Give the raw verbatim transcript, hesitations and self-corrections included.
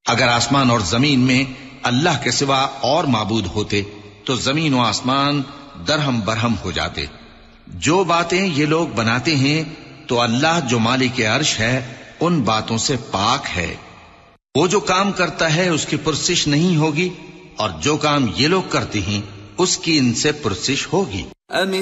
अगर आसमान और जमीन में अल्लाह के सिवा और माबूद होते तो जमीन और आसमान दरहम बरहम हो जाते। जो बातें ये लोग बनाते हैं तो अल्लाह जो मालिक अर्श है उन बातों से पाक है। वो जो काम करता है उसकी पुरसिश नहीं होगी और जो काम ये लोग करते हैं उसकी इनसे पुरसिश होगी।